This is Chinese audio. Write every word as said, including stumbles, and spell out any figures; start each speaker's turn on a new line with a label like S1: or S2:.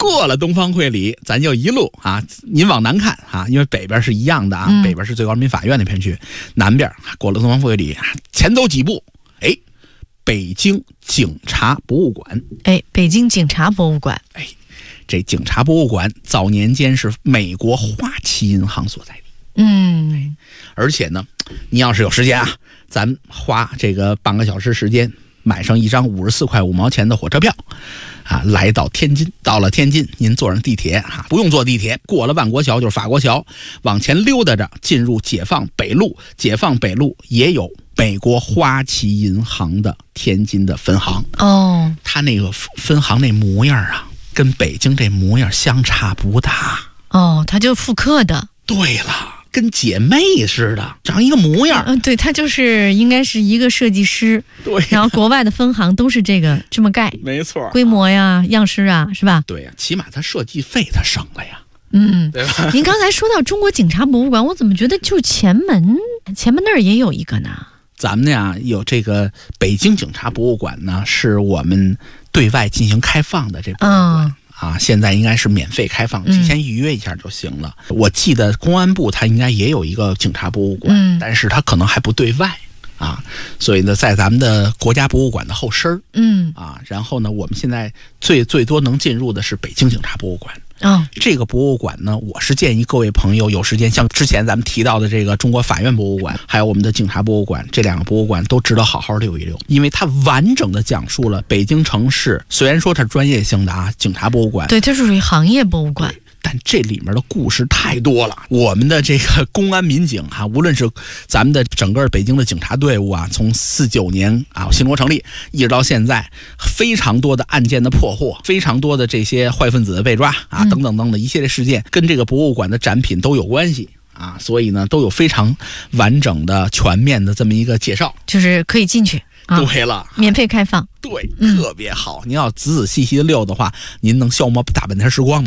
S1: 过了东方会理，咱就一路啊，您往南看啊，因为北边是一样的啊，
S2: 嗯、
S1: 北边是最高人民法院那片区，南边过了东方会理，前走几步，哎，北京警察博物馆。
S2: 哎，北京警察博物馆。
S1: 哎，这警察博物馆早年间是美国花旗银行所在地。
S2: 嗯，
S1: 而且呢，你要是有时间啊，咱花这个半个小时时间，买上一张五十四块五毛钱的火车票，啊，来到天津。到了天津，您坐上地铁啊，不用坐地铁，过了万国桥就是法国桥，往前溜达着进入解放北路。解放北路也有美国花旗银行的天津的分行。
S2: 哦，
S1: 它那个分行那模样啊，跟北京这模样相差不大。
S2: 哦，它就复刻的。
S1: 对了。跟姐妹似的，长一个模样。
S2: 嗯，对，他就是应该是一个设计师。
S1: 对，
S2: 然后国外的分行都是这个这么盖，
S1: 没错，
S2: 规模呀、样式啊，是吧？
S1: 对呀，起码他设计费他省了呀。
S2: 嗯，
S1: 对吧？
S2: 您刚才说到中国警察博物馆，我怎么觉得就前门前门那儿也有一个呢？
S1: 咱们呀有这个北京警察博物馆呢，是我们对外进行开放的这博物馆。嗯啊，现在应该是免费开放，提前预约一下就行了。嗯、我记得公安部它应该也有一个警察博物馆，
S2: 嗯、
S1: 但是它可能还不对外啊，所以呢，在咱们的国家博物馆的后身儿，
S2: 嗯
S1: 啊，然后呢，我们现在最最多能进入的是北京警察博物馆。
S2: 哦，
S1: 这个博物馆呢，我是建议各位朋友有时间，像之前咱们提到的这个中国法院博物馆，还有我们的警察博物馆，这两个博物馆都值得好好溜一溜，因为它完整的讲述了北京城市，虽然说它是专业性的啊，警察博物馆，
S2: 对，它是属于行业博物馆。
S1: 但这里面的故事太多了，我们的这个公安民警哈、啊，无论是咱们的整个北京的警察队伍啊，从四九年啊新国成立一直到现在，非常多的案件的破获，非常多的这些坏分子的被抓啊，等等等等一系列事件，跟这个博物馆的展品都有关系啊，所以呢，都有非常完整的、全面的这么一个介绍，
S2: 就是可以进去。啊、
S1: 对了，
S2: 免费开放，
S1: 对，特别好。您要仔仔细细的溜的话，您能消磨大半天时光。